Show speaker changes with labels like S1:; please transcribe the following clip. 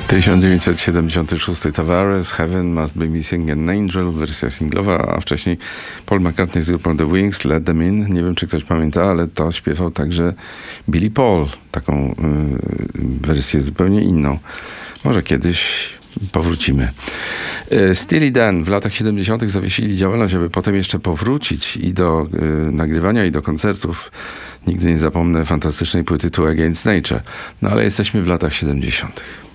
S1: 1976 Tavares, Heaven Must Be Missing an Angel, wersja singlowa, a wcześniej Paul McCartney z grupą The Wings, Let Them In. Nie wiem, czy ktoś pamięta, ale to śpiewał także Billy Paul, taką wersję zupełnie inną. Może kiedyś powrócimy. Steely Dan w latach 70. zawiesili działalność, aby potem jeszcze powrócić i do nagrywania, i do koncertów. Nigdy nie zapomnę fantastycznej płyty To Against Nature. No ale jesteśmy w latach 70.